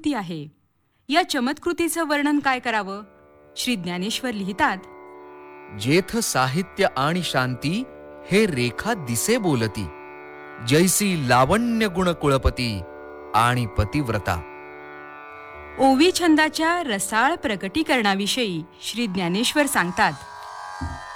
चमत्कृती आहे. या चमत्कृतीचं वर्णन काय करावं? श्री ज्ञानेश्वर लिहितात, जेथ साहित्य आणि शांती हे रेखा दिसे बोलती, जैसी लावण्य गुण कुळपती आणि पतिव्रता. ओवी छंदाच्या रसाळ प्रकटीकरणाविषयी श्री ज्ञानेश्वर सांगतात,